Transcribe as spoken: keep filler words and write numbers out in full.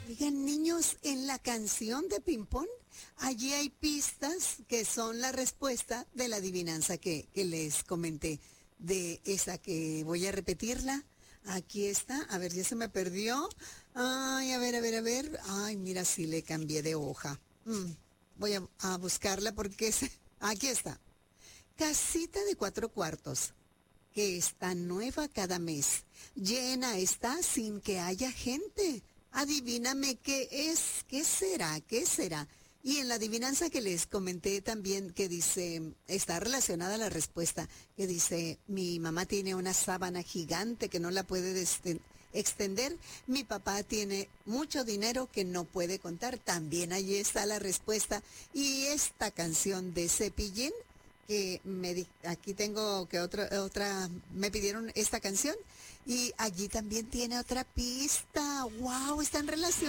Oigan, niños, en la canción de Ping Pong, allí hay pistas que son la respuesta de la adivinanza que, que les comenté, de esa que voy a repetirla. Aquí está, a ver, ya se me perdió. Ay, a ver, a ver, a ver. Ay, mira, sí le cambié de hoja. Mm, voy a, a buscarla porque se- aquí está. Casita de cuatro cuartos, que está nueva cada mes. Llena está sin que haya gente. Adivíname qué es, qué será, qué será. Y en la adivinanza que les comenté también, que dice, está relacionada a la respuesta, que dice, mi mamá tiene una sábana gigante que no la puede desten- extender, mi papá tiene mucho dinero que no puede contar, también allí está la respuesta. Y esta canción de Cepillín, que me di- aquí tengo que otra otra me pidieron esta canción y allí también tiene otra pista. Wow, están relacionados.